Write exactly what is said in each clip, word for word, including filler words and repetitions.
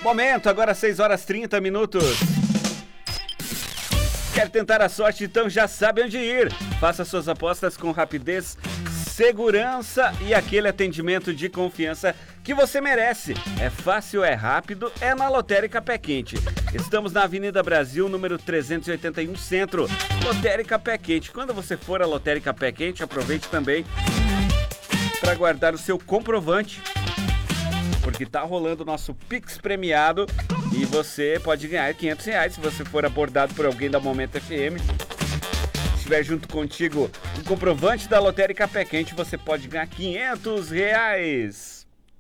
Momento, agora seis horas e trinta minutos. Quer tentar a sorte? Então já sabe onde ir. Faça suas apostas com rapidez, segurança e aquele atendimento de confiança que você merece. É fácil, é rápido, é na Lotérica Pé Quente. Estamos na Avenida Brasil, número trezentos e oitenta e um, Centro. Lotérica Pé Quente. Quando você for à Lotérica Pé Quente, aproveite também para guardar o seu comprovante, porque tá rolando o nosso Pix premiado e você pode ganhar quinhentos reais se você for abordado por alguém da Momento F M. Se estiver junto contigo um comprovante da Lotérica Pé Quente, você pode ganhar quinhentos reais.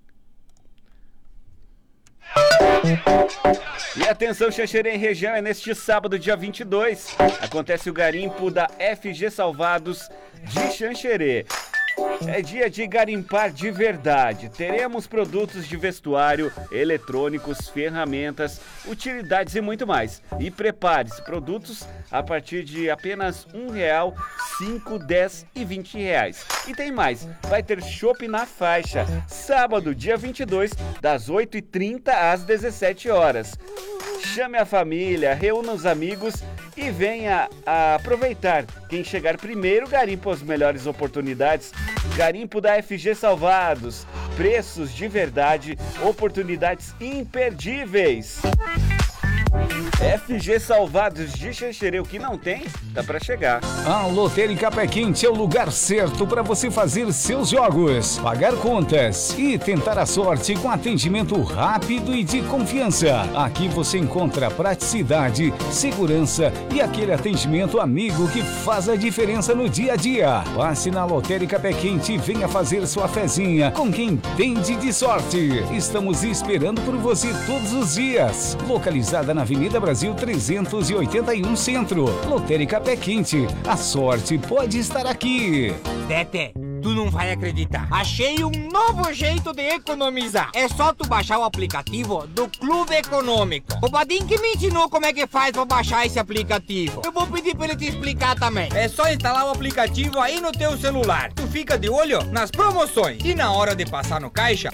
E atenção, Xanxerê região, é neste sábado, dia vinte e dois. Acontece o garimpo da F G Salvados de Xanxerê. É dia de garimpar de verdade. Teremos produtos de vestuário, eletrônicos, ferramentas, utilidades e muito mais. E prepare-se, produtos a partir de apenas um real, cinco, dez e vinte reais. E tem mais, vai ter chopp na faixa. Sábado, dia vinte e dois, das oito e trinta às dezessete horas. Chame a família, reúna os amigos e venha a aproveitar. Quem chegar primeiro garimpa as melhores oportunidades. Garimpo da F G Salvados. Preços de verdade, oportunidades imperdíveis. F G Salvados de Xanxerê, o que não tem, dá pra chegar. A Lotérica Pé Quente é o lugar certo para você fazer seus jogos, pagar contas e tentar a sorte com atendimento rápido e de confiança. Aqui você encontra praticidade, segurança e aquele atendimento amigo que faz a diferença no dia a dia. Passe na Lotérica Pé Quente e venha fazer sua fezinha com quem entende de sorte. Estamos esperando por você todos os dias. Localizada na Avenida Brasil trezentos e oitenta e um, Centro. Lotérica Pé Quente. A sorte pode estar aqui. Tete, tu não vai acreditar. Achei um novo jeito de economizar. É só tu baixar o aplicativo do Clube Econômico. O Badinho que me ensinou como é que faz pra baixar esse aplicativo. Eu vou pedir pra ele te explicar também. É só instalar o aplicativo aí no teu celular. Tu fica de olho nas promoções. E na hora de passar no caixa,